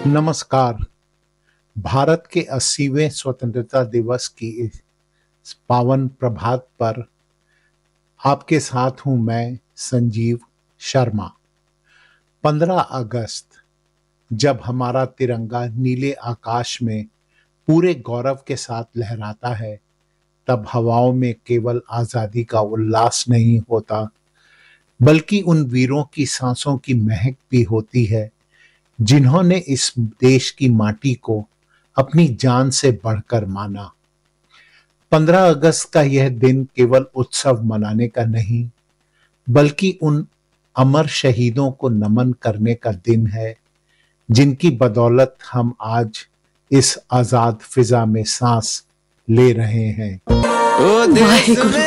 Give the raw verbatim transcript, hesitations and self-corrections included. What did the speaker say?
नमस्कार। भारत के अस्सीवें स्वतंत्रता दिवस की इस पावन प्रभात पर आपके साथ हूं मैं संजीव शर्मा। पंद्रह अगस्त जब हमारा तिरंगा नीले आकाश में पूरे गौरव के साथ लहराता है, तब हवाओं में केवल आजादी का उल्लास नहीं होता, बल्कि उन वीरों की सांसों की महक भी होती है जिन्होंने इस देश की माटी को अपनी जान से बढ़कर माना। पंद्रह अगस्त का यह दिन केवल उत्सव मनाने का नहीं, बल्कि उन अमर शहीदों को नमन करने का दिन है जिनकी बदौलत हम आज इस आजाद फिजा में सांस ले रहे हैं। वाहेगुरु।